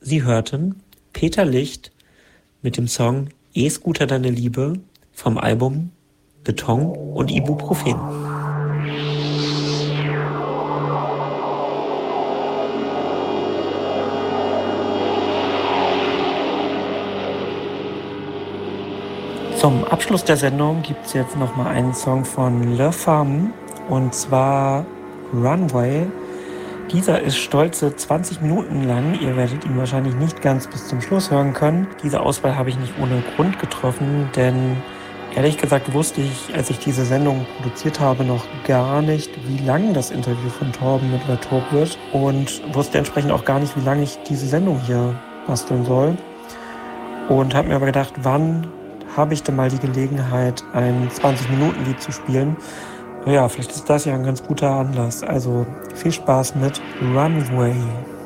Sie hörten Peter Licht mit dem Song E-Scooter deine Liebe vom Album Beton und Ibuprofen. Zum Abschluss der Sendung gibt es jetzt nochmal einen Song von Le Femme und zwar Runway. Dieser ist stolze 20 Minuten lang. Ihr werdet ihn wahrscheinlich nicht ganz bis zum Schluss hören können. Diese Auswahl habe ich nicht ohne Grund getroffen, denn ehrlich gesagt wusste ich, als ich diese Sendung produziert habe, noch gar nicht, wie lang das Interview von Torben mit La Taube wird und wusste entsprechend auch gar nicht, wie lange ich diese Sendung hier basteln soll. Und habe mir aber gedacht, wann habe ich denn mal die Gelegenheit, ein 20-Minuten-Lied zu spielen? Ja, vielleicht ist das ja ein ganz guter Anlass. Also viel Spaß mit Runway.